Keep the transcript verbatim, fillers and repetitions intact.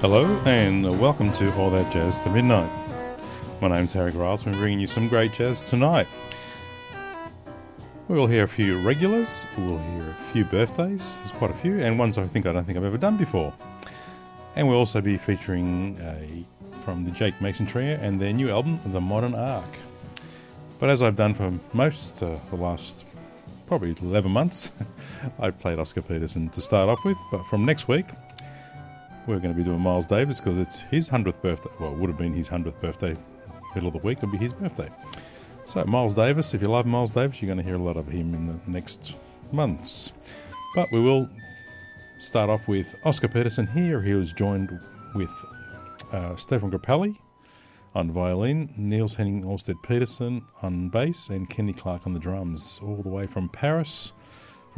Hello and welcome to All That Jazz to Midnight. My name's Harry Griles and we're bringing you some great jazz tonight. We will hear a few regulars, we'll hear a few birthdays, there's quite a few, and ones I think I don't think I've ever done before. And we'll also be featuring a from the Jake Mason Trio and their new album, The Modern Arc. But as I've done for most uh, the last probably eleven months, I've played Oscar Peterson to start off with, but from next week we're going to be doing Miles Davis because it's his hundredth birthday. Well, it would have been his hundredth birthday. Middle of the week will be his birthday. So Miles Davis, if you love Miles Davis, you're going to hear a lot of him in the next months. But we will start off with Oscar Peterson here. He was joined with uh, Stefan Grappelli on violin, Niels Henning Orsted Peterson on bass, and Kenny Clark on the drums, all the way from Paris.